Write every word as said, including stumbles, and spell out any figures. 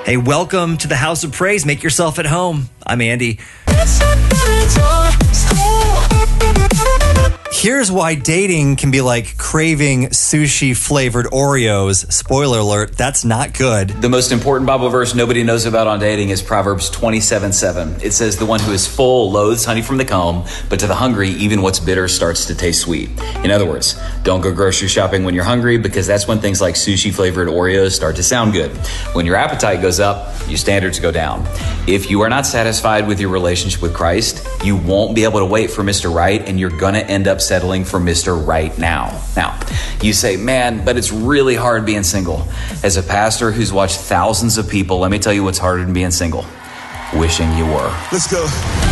Hey, welcome to the House of Praise. Make yourself at home. I'm Andy. Here's why dating can be like craving sushi-flavored Oreos. Spoiler alert, that's not good. The most important Bible verse nobody knows about on dating is Proverbs twenty-seven seven. It says, the one who is full loathes honey from the comb, but to the hungry, even what's bitter starts to taste sweet. In other words, don't go grocery shopping when you're hungry, because that's when things like sushi-flavored Oreos start to sound good. When your appetite goes up, your standards go down. If you are not satisfied with your relationship with Christ, you won't be able to wait for Mister Right, and you're going to end up settling for Mister Right now. Now, you say, man, but it's really hard being single. As a pastor who's watched thousands of people, let me tell you what's harder than being single. Wishing you were. Let's go.